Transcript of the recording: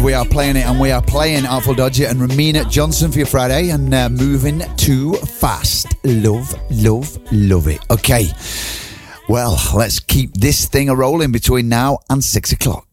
We are playing it, and we are playing Artful Dodger and Ramina Johnson for your Friday, and moving too fast. Love it. Okay, well, let's keep this thing a rolling between now and 6 o'clock.